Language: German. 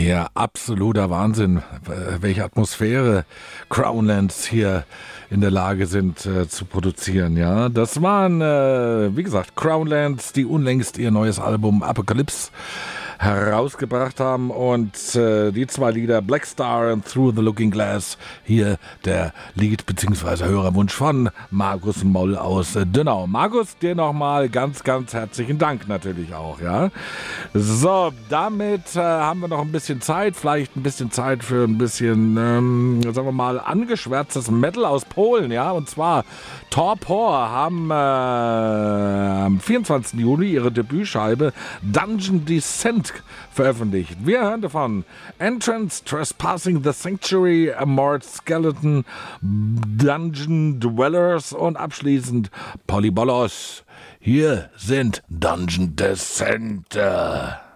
Ja, absoluter Wahnsinn, welche Atmosphäre Crownlands hier in der Lage sind zu produzieren. Ja, das waren, wie gesagt, Crownlands, die unlängst ihr neues Album Apocalypse herausgebracht haben und die zwei Lieder Black Star und Through the Looking Glass, hier der Lied bzw. Hörerwunsch von Markus Moll aus Dönau. Markus, dir nochmal ganz, ganz herzlichen Dank natürlich auch, ja. So, damit haben wir noch ein bisschen Zeit, vielleicht ein bisschen Zeit für ein bisschen, sagen wir mal, angeschwärztes Metal aus Polen, ja, und zwar Torpor haben am 24. Juli ihre Debütscheibe Dungeon Descent veröffentlicht. Wir hören davon Entrance, Trespassing the Sanctuary, Amort Skeleton, Dungeon Dwellers und abschließend Polybolos. Hier sind Dungeon Descent.